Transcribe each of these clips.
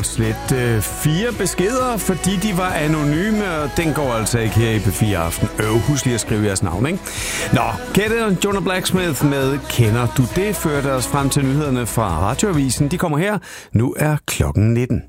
måtte slette 4 beskeder, fordi de var anonyme, og den går altså ikke her i P4 Aften. Husk lige at skrive jeres navn, ikke? Nå, Kette og Jonah Blacksmith med Kender du det? Førte os frem til nyhederne fra Radioavisen. De kommer her. Nu er klokken 19.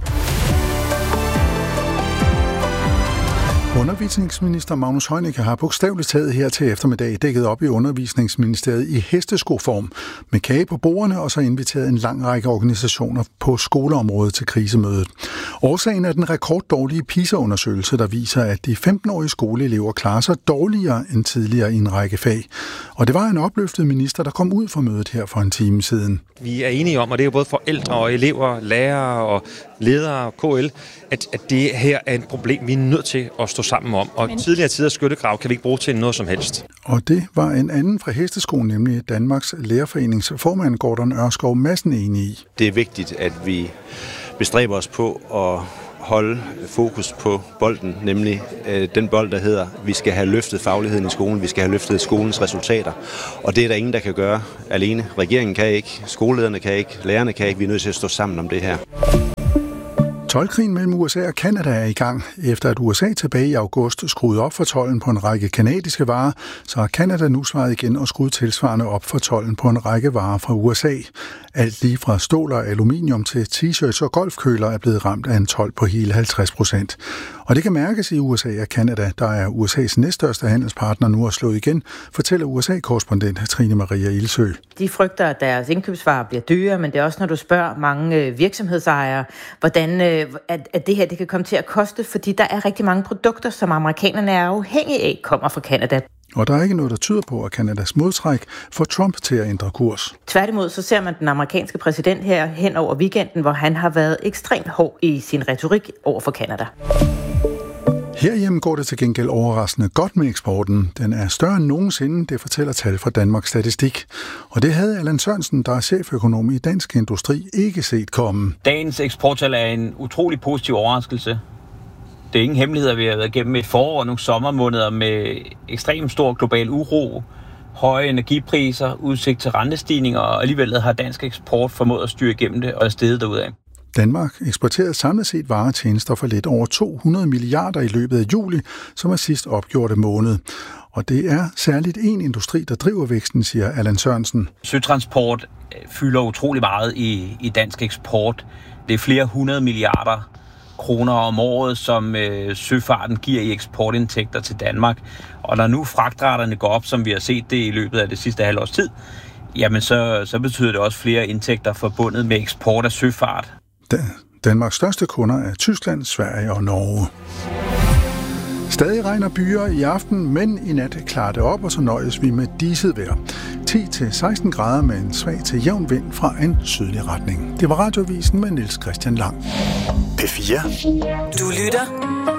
Undervisningsminister Magnus Heunicke har bogstaveligt taget her til eftermiddag dækket op i Undervisningsministeriet i hesteskoform med kage på bordene og så inviteret en lang række organisationer på skoleområdet til krisemødet. Årsagen er den rekorddårlige PISA-undersøgelse, der viser, at de 15-årige skoleelever klarer sig dårligere end tidligere i en række fag. Og det var en opløftet minister, der kom ud fra mødet her for en time siden. Vi er enige om, og det er jo både forældre og elever, lærere og ledere og KL, at det her er et problem, vi er nødt til at stå sammen om. Og tidligere tiders skyttegrav kan vi ikke bruge til noget som helst. Og det var en anden fra hesteskoen, nemlig Danmarks Lærerforenings formand Gordon Ørskov Madsen enig i. Det er vigtigt, at vi bestræber os på at holde fokus på bolden, nemlig den bold, der hedder, vi skal have løftet fagligheden i skolen, vi skal have løftet skolens resultater. Og det er der ingen, der kan gøre alene. Regeringen kan ikke, skolelederne kan ikke, lærerne kan ikke. Vi er nødt til at stå sammen om det her. Toldkrigen mellem USA og Canada er i gang. Efter at USA tilbage i august skruede op for tolden på en række kanadiske varer, så har Canada nu svaret igen og skruet tilsvarende op for tolden på en række varer fra USA. Alt lige fra stål og aluminium til t-shirts og golfkøler er blevet ramt af en told på hele 50%. Og det kan mærkes i USA og Canada, der er USA's næststørste handelspartner nu er slået igen, fortæller USA-korrespondent Trine Maria Ilsø. De frygter, at deres indkøbsvarer bliver dyre, men det er også, når du spørger mange virksomhedsejere, hvordan at det her det kan komme til at koste, fordi der er rigtig mange produkter, som amerikanerne er afhængige af, kommer fra Canada. Og der er ikke noget, der tyder på, at Kanadas modtræk får Trump til at ændre kurs. Tværtimod så ser man den amerikanske præsident her hen over weekenden, hvor han har været ekstremt hård i sin retorik over for Canada. Herhjemme går det til gengæld overraskende godt med eksporten. Den er større end nogensinde, det fortæller tal fra Danmarks Statistik. Og det havde Allan Sørensen, der er cheføkonom i Dansk Industri, ikke set komme. Dagens eksporttal er en utrolig positiv overraskelse. Det er ingen hemmelighed, at vi har været igennem et forår og nogle sommermåneder med ekstremt stor global uro, høje energipriser, udsigt til rentestigninger, og alligevel har dansk eksport formået at styre igennem det og er steget derudad. Danmark eksporterede samlet set varer og tjenester for lidt over 200 milliarder i løbet af juli, som er sidst opgjorte måned. Og det er særligt en industri, der driver væksten, siger Allan Sørensen. Søtransport fylder utrolig meget i dansk eksport. Det er flere 100 milliarder kroner om året, som søfarten giver i eksportindtægter til Danmark. Og når nu fragtraterne går op, som vi har set det i løbet af det sidste halvårs tid, jamen så betyder det også flere indtægter forbundet med eksport af søfart. Danmarks største kunder er Tyskland, Sverige og Norge. Stadig regner byer i aften, men i nat klarer det op, og så nøjes vi med diset vejr. 10-16 grader med en svag til jævn vind fra en sydlig retning. Det var Radioavisen med Niels Christian Lang. P4. Du lytter